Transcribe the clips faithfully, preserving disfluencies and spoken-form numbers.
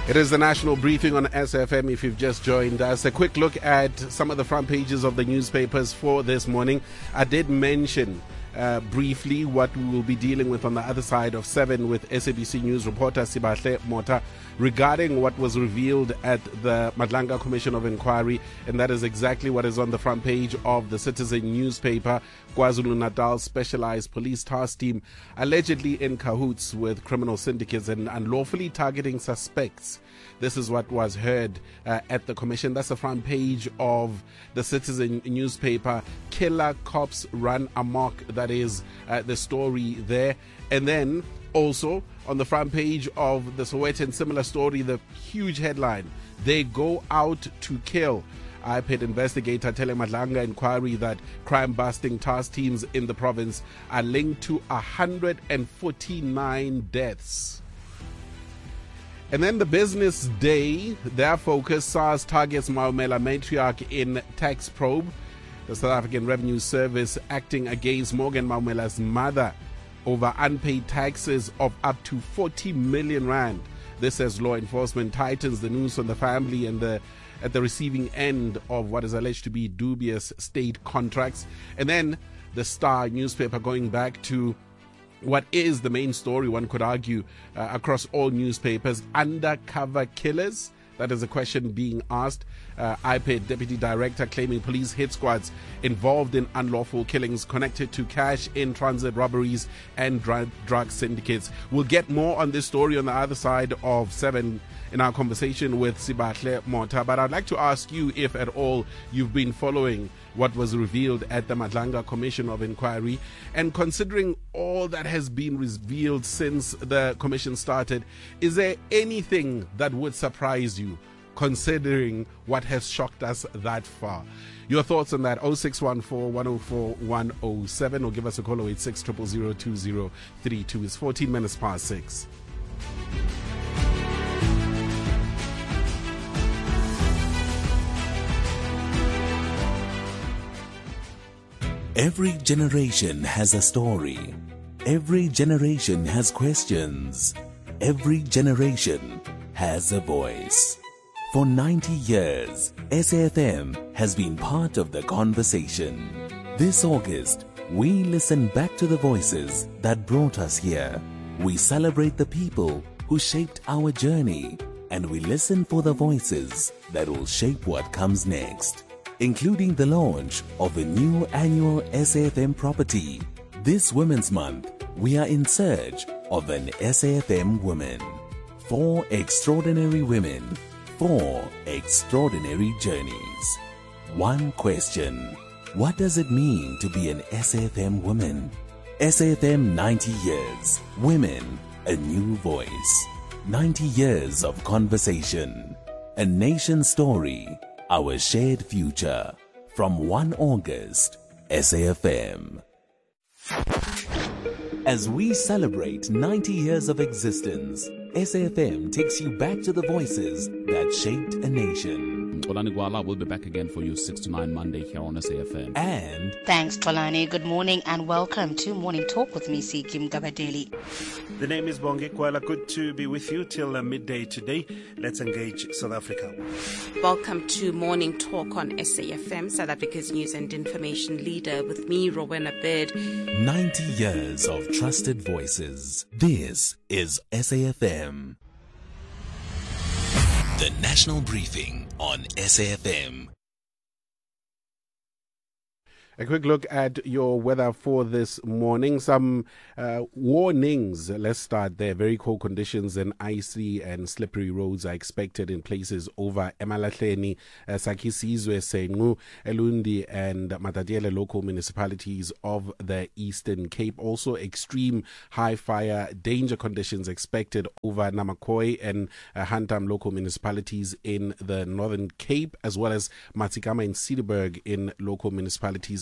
It is the national briefing on S F M. If you've just joined us, a quick look at some of the front pages of the newspapers for this morning. I did mention uh, briefly what we will be dealing with on the other side of seven with S A B C News reporter Sibahle Mota regarding what was revealed at the Madlanga Commission of Inquiry, and that is exactly what is on the front page of the Citizen newspaper. KwaZulu-Natal Specialized Police Task Team allegedly in cahoots with criminal syndicates and unlawfully targeting suspects. This is what was heard uh, at the commission. That's the front page of the Citizen newspaper. Killer cops run amok. That is uh, the story there. And then also on the front page of the Sowetan, similar story, the huge headline, "They go out to kill." I P E D investigator telling Madlanga Inquiry that crime-busting task teams in the province are linked to one hundred forty-nine deaths. And then the Business Day, their focus, SARS targets Maumela matriarch in tax probe. The South African Revenue Service acting against Morgan Maumela's mother over unpaid taxes of up to forty million rand. This as law enforcement tightens the noose on the family and the at the receiving end of what is alleged to be dubious state contracts. And then the Star newspaper going back to what is the main story, one could argue, uh, across all newspapers, undercover killers. That is a question being asked. Uh, I P E D Deputy Director claiming police hit squads involved in unlawful killings connected to cash in transit robberies and drug, drug syndicates. We'll get more on this story on the other side of seven in our conversation with Sibahle Mota. But I'd like to ask you if at all you've been following what was revealed at the Madlanga Commission of Inquiry, and considering all that has been revealed since the commission started, is there anything that would surprise you considering what has shocked us that far? Your thoughts on that, oh six one four, one oh four, one oh seven, or give us a call oh eight six, zero zero zero, two zero three two. It's fourteen minutes past six. Every generation has a story. Every generation has questions. Every generation has a voice. For ninety years, S A F M has been part of the conversation. This August, we listen back to the voices that brought us here. We celebrate the people who shaped our journey, and we listen for the voices that will shape what comes next, including the launch of a new annual S A F M property. This Women's Month, we are in search of an S A F M woman. Four extraordinary women, four extraordinary journeys. One question: what does it mean to be an S A F M woman? S A F M ninety years. Women, a new voice. ninety years of conversation. A nation story. Our shared future. From first of August, S A F M. As we celebrate ninety years of existence, S A F M takes you back to the voices that shaped a nation. Xolani Gwala will be back again for you six to nine Monday here on S A F M. And thanks, Xolani. Good morning and welcome to Morning Talk with me, Sikim Gabadeli. The name is Bongi Kwala. Good to be with you till uh, midday today. Let's engage South Africa. Welcome to Morning Talk on S A F M, South Africa's news and information leader, with me, Rowena Bird. ninety years of trusted voices. This is S A F M. The National Briefing on S A F M. A quick look at your weather for this morning. Some uh, warnings. Let's start there. Very cold conditions and icy and slippery roads are expected in places over Emalahleni, uh, Sakisizwe, Senqu, Elundi and Matatiele local municipalities of the Eastern Cape. Also extreme high fire danger conditions expected over Namakoi and uh, Hantam local municipalities in the Northern Cape, as well as Matsikama and Cederberg in local municipalities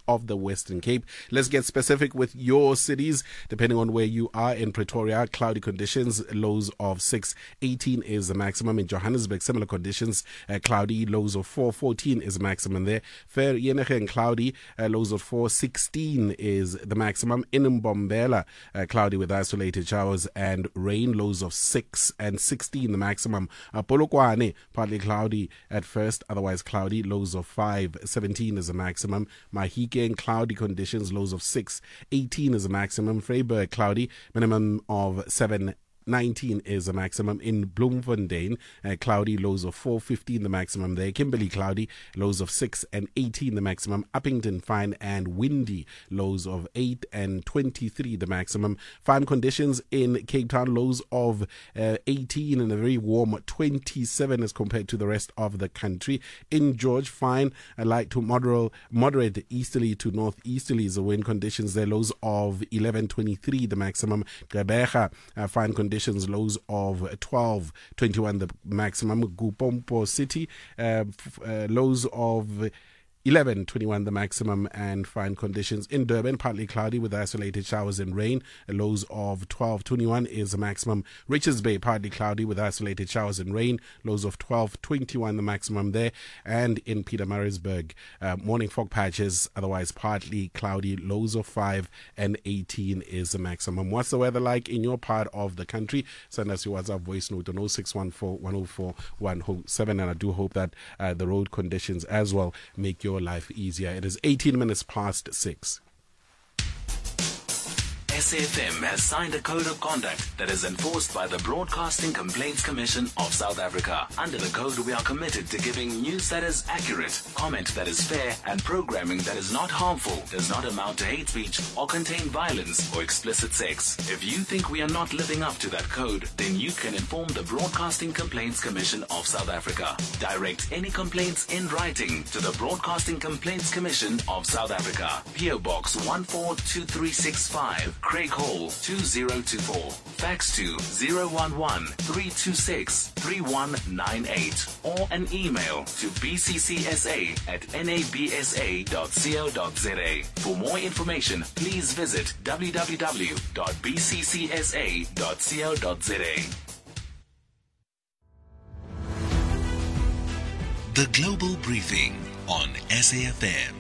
of the Western Cape. Let's get specific with your cities. Depending on where you are, in Pretoria, cloudy conditions, lows of six, eighteen is the maximum. In Johannesburg, similar conditions, uh, cloudy, lows of four, fourteen is the maximum there. Vereeniging, cloudy, uh, lows of four, sixteen is the maximum. In Mbombela, uh, cloudy with isolated showers and rain, lows of six and sixteen the maximum. Uh, Polokwane, partly cloudy at first, otherwise cloudy, lows of five, seventeen is the maximum. Mahikeng, cloudy conditions, lows of six, eighteen is the maximum. Vryburg, cloudy, minimum of seven, nineteen is the maximum. In Bloemfontein, uh, cloudy, lows of four, fifteen the maximum there. Kimberley, cloudy, lows of six and eighteen the maximum. Uppington, fine and windy, lows of eight and twenty-three the maximum. Fine conditions in Cape Town, lows of uh, eighteen and a very warm twenty-seven as compared to the rest of the country. In George, fine, uh, light to moderate, moderate easterly to northeasterly is the wind conditions there, lows of eleven, twenty-three the maximum. Gqeberha, uh, fine conditions. Conditions, lows of twelve, twenty-one the maximum. Gupompo City, uh, f- uh, lows of eleven, twenty-one the maximum, and fine conditions. In Durban, partly cloudy with isolated showers and rain, lows of twelve, twenty-one is the maximum. Richards Bay, partly cloudy with isolated showers and rain, lows of twelve, twenty-one the maximum there. And in Pietermaritzburg, uh, morning fog patches, otherwise partly cloudy, lows of five and eighteen is the maximum. What's the weather like in your part of the country? Send us your WhatsApp voice note on oh six one four, one oh four, one oh seven, and I do hope that uh, the road conditions as well make your life easier. It is eighteen minutes past six. S A F M has signed a code of conduct that is enforced by the Broadcasting Complaints Commission of South Africa. Under the code, we are committed to giving news that is accurate, comment that is fair, and programming that is not harmful, does not amount to hate speech, or contain violence or explicit sex. If you think we are not living up to that code, then you can inform the Broadcasting Complaints Commission of South Africa. Direct any complaints in writing to the Broadcasting Complaints Commission of South Africa. P O Box one four two three six five. Craig Hall two zero two four. Fax to zero one one, three two six, three one nine eight or an email to b c c s a at n a b s a dot co dot z a. For more information, please visit w w w dot b c c s a dot co dot z a. The Global Briefing on S A F M.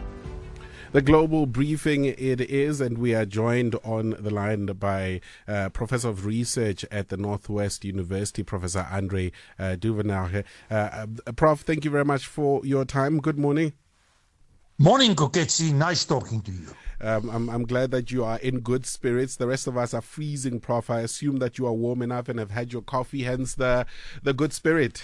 The Global Briefing it is, and we are joined on the line by uh, Professor of Research at the Northwest University, Professor Andre uh, Duvenage. Uh, uh, Prof, thank you very much for your time. Good morning. Morning, Koketsi. Nice talking to you. Um, I'm, I'm glad that you are in good spirits. The rest of us are freezing, Prof. I assume that you are warm enough and have had your coffee, hence the the good spirit.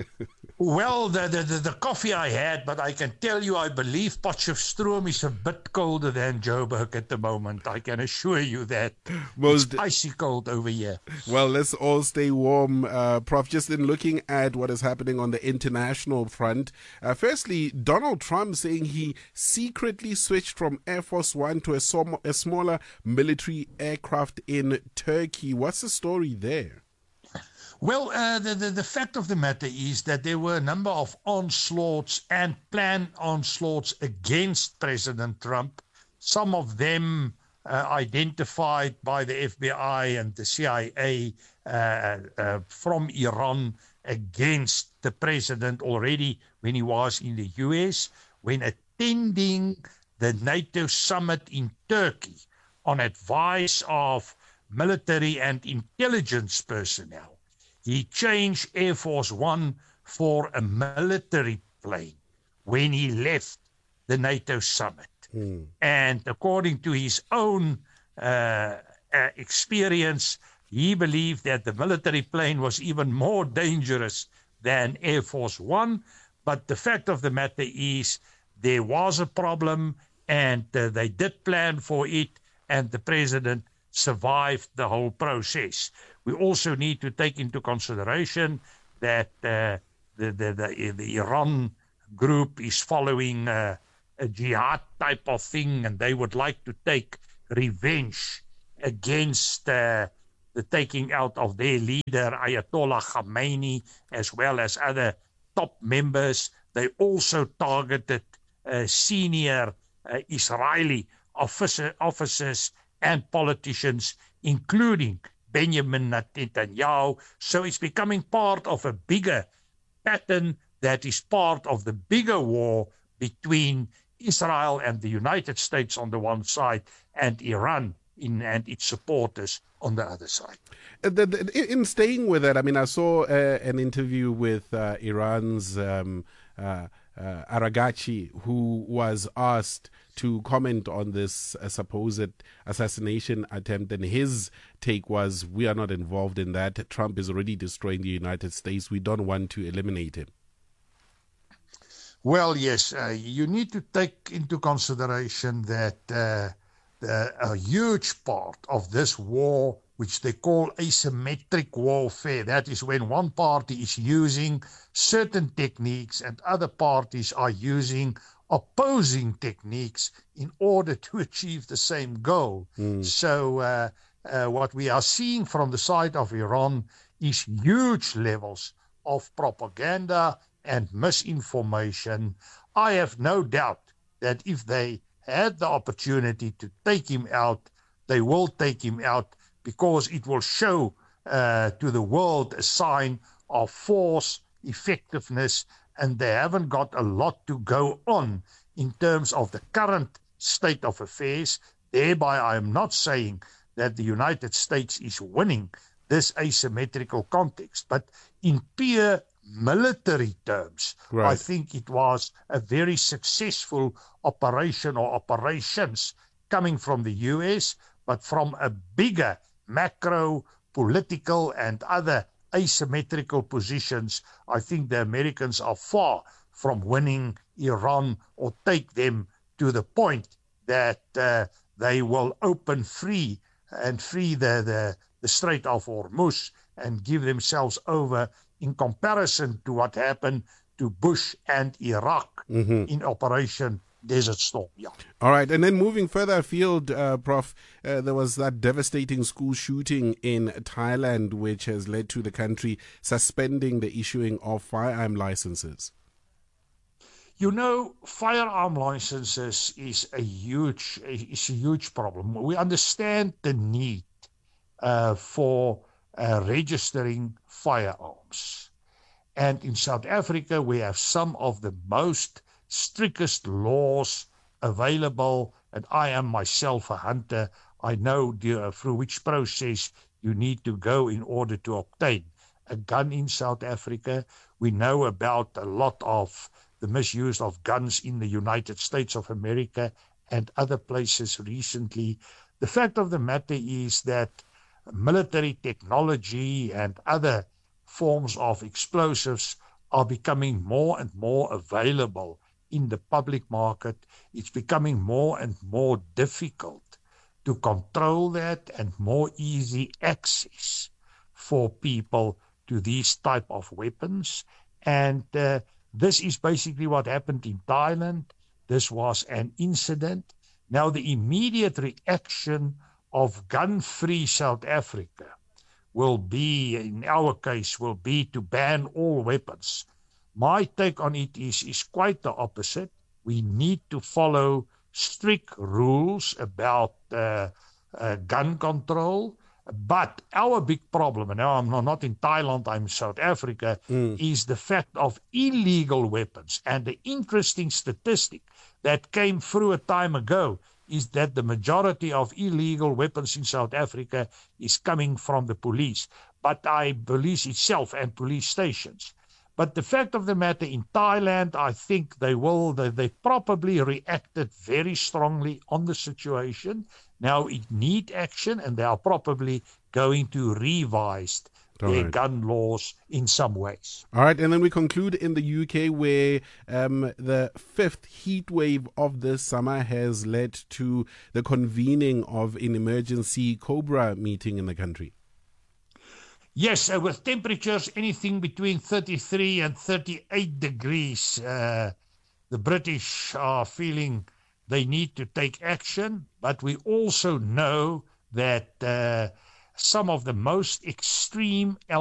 Well, the, the, the, the coffee I had, but I can tell you, I believe Potchefstroom is a bit colder than Joburg at the moment. I can assure you that. Most, it's icy cold over here. Well, let's all stay warm, uh, Prof. Just in looking at what is happening on the international front, uh, firstly, Donald Trump saying he secretly switched from Air Force One to a, som- a smaller military aircraft in Turkey. What's the story there? Well, uh, the, the, the fact of the matter is that there were a number of onslaughts and planned onslaughts against President Trump, some of them uh, identified by the F B I and the C I A uh, uh, from Iran against the president already when he was in the U S, when attending the NATO summit in Turkey on advice of military and intelligence personnel. He changed Air Force One for a military plane when he left the NATO summit. Hmm. And according to his own uh, uh, experience, he believed that the military plane was even more dangerous than Air Force One. But the fact of the matter is there was a problem, and uh, they did plan for it, and the president survived the whole process. We also need to take into consideration that uh, the, the, the, the Iran group is following uh, a jihad type of thing, and they would like to take revenge against uh, the taking out of their leader, Ayatollah Khamenei, as well as other top members. They also targeted uh, senior uh, Israeli officer, officers and politicians, including Benjamin Netanyahu. So it's becoming part of a bigger pattern that is part of the bigger war between Israel and the United States on the one side and Iran in, and its supporters on the other side. Uh, the, the, in staying with that, I mean, I saw uh, an interview with uh, Iran's um, uh, uh, Aragachi, who was asked to comment on this uh, supposed assassination attempt, and his take was, we are not involved in that. Trump is already destroying the United States. We don't want to eliminate him. Well, yes, uh, you need to take into consideration that uh, the, a huge part of this war, which they call asymmetric warfare, that is when one party is using certain techniques and other parties are using opposing techniques in order to achieve the same goal. Mm. So uh, uh, what we are seeing from the side of Iran is huge levels of propaganda and misinformation. I have no doubt that if they had the opportunity to take him out, they will take him out, because it will show uh, to the world a sign of force, effectiveness, and they haven't got a lot to go on in terms of the current state of affairs. Thereby, I am not saying that the United States is winning this asymmetrical context, but in pure military terms, right. I think it was a very successful operation or operations coming from the U S, but from a bigger macro political and other asymmetrical positions, I think the Americans are far from winning Iran or take them to the point that uh, they will open free and free the, the, the Strait of Hormuz and give themselves over, in comparison to what happened to Bush and Iraq mm-hmm. in Operation Desert Storm. Yeah. All right. And then moving further afield, uh, Prof, uh, there was that devastating school shooting in Thailand, which has led to the country suspending the issuing of firearm licenses. You know, firearm licenses is a huge, is a huge problem. We understand the need uh, for uh, registering firearms. And in South Africa, we have some of the most strictest laws available, and I am myself a hunter. I know the, uh, through which process you need to go in order to obtain a gun in South Africa. We know about a lot of the misuse of guns in the United States of America and other places recently. The fact of the matter is that military technology and other forms of explosives are becoming more and more available in the public market. It's becoming more and more difficult to control that and more easy access for people to these type of weapons. And uh, this is basically what happened in Thailand. This was an incident. Now the immediate reaction of gun-free South Africa will be, in our case, will be to ban all weapons. My take on it is, is quite the opposite. We need to follow strict rules about uh, uh, gun control. But our big problem, and now I'm not in Thailand, I'm in South Africa, mm. is the fact of illegal weapons. And the interesting statistic that came through a time ago is that the majority of illegal weapons in South Africa is coming from the police, but I police itself and police stations. But the fact of the matter, in Thailand, I think they will, they, they probably reacted very strongly on the situation. Now it need action, and they are probably going to revise All their right. gun laws in some ways. All right, and then we conclude in the U K, where um, the fifth heat wave of this summer has led to the convening of an emergency COBRA meeting in the country. Yes, uh, with temperatures anything between thirty-three and thirty-eight degrees, uh, the British are feeling they need to take action, but we also know that uh, some of the most extreme